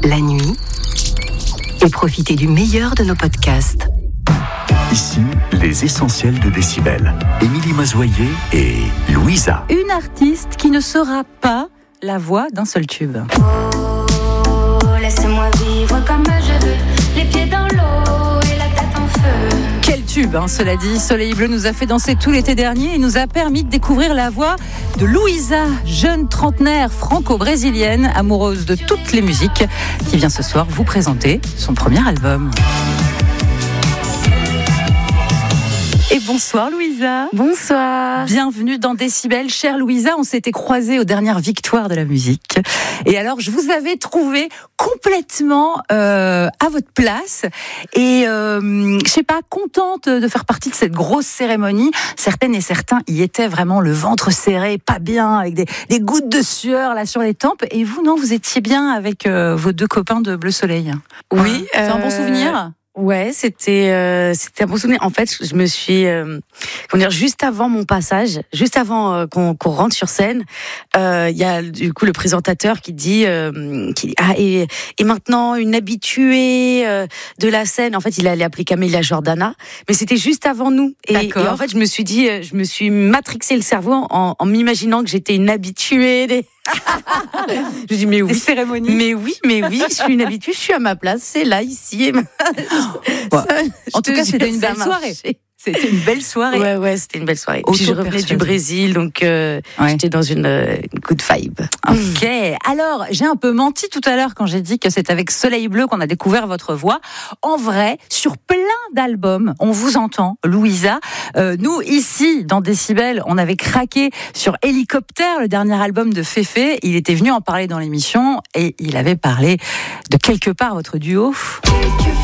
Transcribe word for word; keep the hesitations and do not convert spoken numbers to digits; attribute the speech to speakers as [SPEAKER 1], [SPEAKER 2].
[SPEAKER 1] la nuit et profitez du meilleur de nos podcasts.
[SPEAKER 2] Ici, les essentiels de Décibel. Émilie Mazoyer et Louisa.
[SPEAKER 3] Une artiste qui ne sera pas la voix d'un seul tube.
[SPEAKER 4] Oh, laisse-moi vivre comme je veux, les pieds dans l'eau et la tête en feu.
[SPEAKER 3] Quel tube, hein, cela dit. Soleil Bleu nous a fait danser tout l'été dernier et nous a permis de découvrir la voix de Louisa, jeune trentenaire franco-brésilienne, amoureuse de toutes les musiques, qui vient ce soir vous présenter son premier album. Et bonsoir Louisa.
[SPEAKER 5] Bonsoir.
[SPEAKER 3] Bienvenue dans Décibel. Chère Louisa, on s'était croisés aux dernières victoires de la musique. Et alors, je vous avais trouvé complètement euh, à votre place. Et euh, je sais pas, contente de faire partie de cette grosse cérémonie. Certaines et certains y étaient vraiment le ventre serré, pas bien, avec des, des gouttes de sueur là sur les tempes. Et vous, non, vous étiez bien avec euh, vos deux copains de Bleu Soleil.
[SPEAKER 5] Oui.
[SPEAKER 3] C'est un bon
[SPEAKER 5] euh...
[SPEAKER 3] souvenir ?
[SPEAKER 5] Ouais, c'était euh, c'était un bon souvenir. En fait, je me suis euh, comment dire, juste avant mon passage, juste avant euh, qu'on, qu'on rentre sur scène, il euh, y a du coup le présentateur qui dit euh, qui ah et, et maintenant une habituée euh, de la scène. En fait, il allait appeler Camélia Jordana, mais c'était juste avant nous. Et, et en fait, je me suis dit, je me suis matrixé le cerveau en, en m'imaginant que j'étais une habituée des je dis mais oui,
[SPEAKER 3] des cérémonies.
[SPEAKER 5] Mais oui, mais oui, je suis une habituée, je suis à ma place, c'est là, ici.
[SPEAKER 3] Ouais. Ça, en tout cas, c'était une belle soirée. C'était une belle soirée.
[SPEAKER 5] Ouais, ouais, c'était une belle soirée. Puis je revenais du Brésil, donc euh, ouais. j'étais dans une, une good vibe.
[SPEAKER 3] Ok. Alors, j'ai un peu menti tout à l'heure quand j'ai dit que c'est avec Soleil Bleu qu'on a découvert votre voix. En vrai, sur plein d'albums, on vous entend, Louisa. Euh, nous, ici, dans Décibel, on avait craqué sur Hélicoptère, le dernier album de Féfé. Il était venu en parler dans l'émission et il avait parlé de Quelque part, votre duo.
[SPEAKER 4] Quelque